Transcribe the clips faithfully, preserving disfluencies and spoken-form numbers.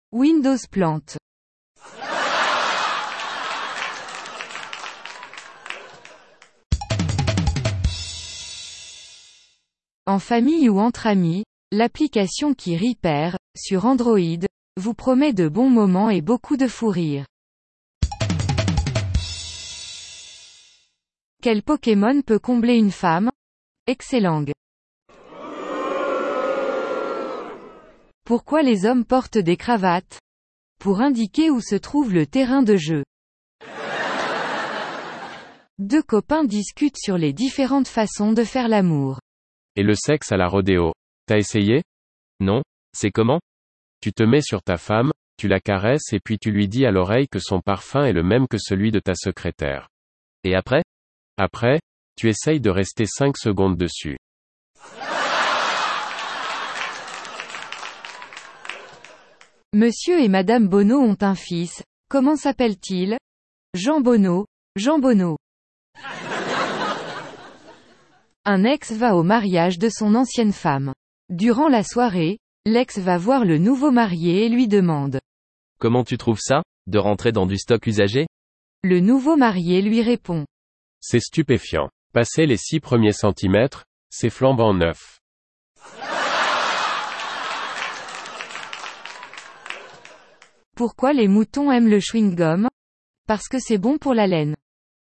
Windows plante. En famille ou entre amis, l'application qui rit perd, sur Android, vous promet de bons moments et beaucoup de fou rire. Quel Pokémon peut combler une femme? Excellang. Pourquoi les hommes portent des cravates? Pour indiquer où se trouve le terrain de jeu. Deux copains discutent sur les différentes façons de faire l'amour. Et le sexe à la rodéo. T'as essayé? Non, c'est comment? Tu te mets sur ta femme, tu la caresses et puis tu lui dis à l'oreille que son parfum est le même que celui de ta secrétaire. Et après? Après, tu essayes de rester cinq secondes dessus. Monsieur et Madame Bono ont un fils, comment s'appelle-t-il? Jean Bono, Jean Bono. Un ex va au mariage de son ancienne femme. Durant la soirée, l'ex va voir le nouveau marié et lui demande. Comment tu trouves ça, de rentrer dans du stock usagé? Le nouveau marié lui répond. C'est stupéfiant. Passer les six premiers centimètres, c'est flambant neuf. Pourquoi les moutons aiment le chewing-gum? Parce que c'est bon pour la laine.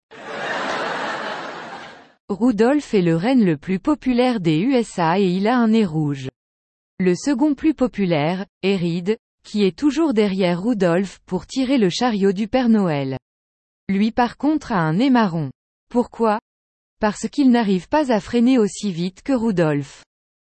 Rudolph est le renne le plus populaire des U S A et il a un nez rouge. Le second plus populaire, est Reed, qui est toujours derrière Rudolph pour tirer le chariot du Père Noël. Lui par contre a un nez marron. Pourquoi? Parce qu'il n'arrive pas à freiner aussi vite que Rudolph.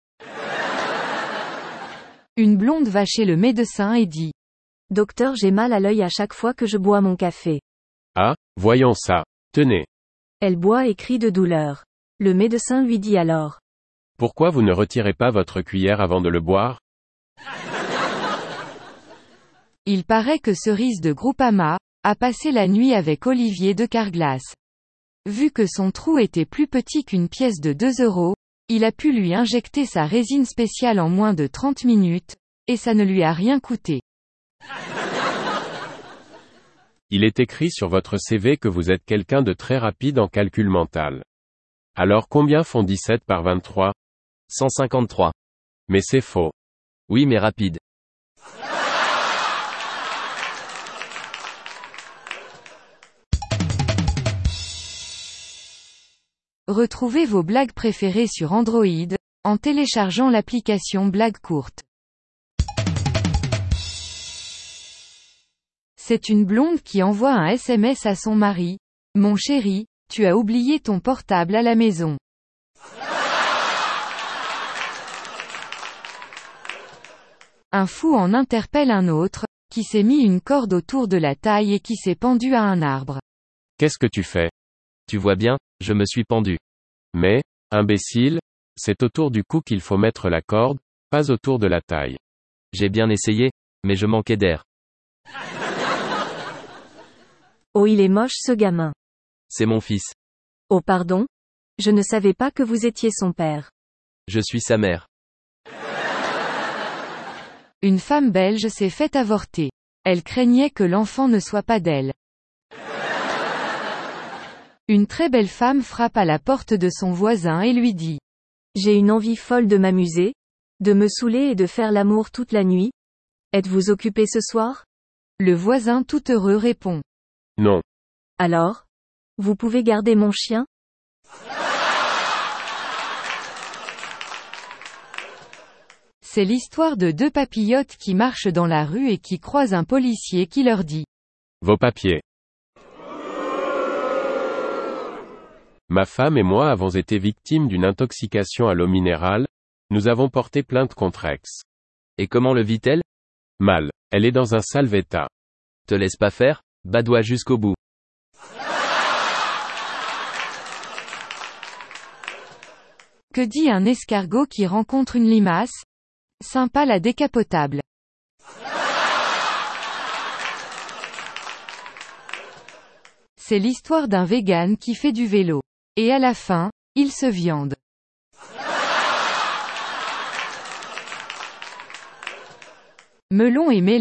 Une blonde va chez le médecin et dit. Docteur, j'ai mal à l'œil à chaque fois que je bois mon café. Ah, voyons ça. Tenez. Elle boit et crie de douleur. Le médecin lui dit alors. Pourquoi vous ne retirez pas votre cuillère avant de le boire? Il paraît que Cerise de Groupama a passé la nuit avec Olivier de Carglass. Vu que son trou était plus petit qu'une pièce de deux euros, il a pu lui injecter sa résine spéciale en moins de trente minutes, et ça ne lui a rien coûté. Il est écrit sur votre C V que vous êtes quelqu'un de très rapide en calcul mental. Alors combien font dix-sept par vingt-trois? cent cinquante-trois. Mais c'est faux. Oui mais rapide. Retrouvez vos blagues préférées sur Android, en téléchargeant l'application Blagues courtes. C'est une blonde qui envoie un S M S à son mari. Mon chéri, tu as oublié ton portable à la maison. Un fou en interpelle un autre, qui s'est mis une corde autour de la taille et qui s'est pendu à un arbre. Qu'est-ce que tu fais? Tu vois bien, je me suis pendu. Mais, imbécile, c'est autour du cou qu'il faut mettre la corde, pas autour de la taille. J'ai bien essayé, mais je manquais d'air. Oh, il est moche ce gamin. C'est mon fils. Oh pardon? Je ne savais pas que vous étiez son père. Je suis sa mère. Une femme belge s'est fait avorter. Elle craignait que l'enfant ne soit pas d'elle. Une très belle femme frappe à la porte de son voisin et lui dit. J'ai une envie folle de m'amuser, de me saouler et de faire l'amour toute la nuit. Êtes-vous occupé ce soir? Le voisin tout heureux répond. Non. Alors? Vous pouvez garder mon chien? C'est l'histoire de deux papillotes qui marchent dans la rue et qui croisent un policier qui leur dit. Vos papiers. Ma femme et moi avons été victimes d'une intoxication à l'eau minérale, nous avons porté plainte contre ex. Et comment le vit-elle? Mal. Elle est dans un sale état. Te laisse pas faire, badoie jusqu'au bout. Que dit un escargot qui rencontre une limace? Sympa la décapotable. C'est l'histoire d'un vegan qui fait du vélo. Et à la fin, il se viande. Melon et Mélène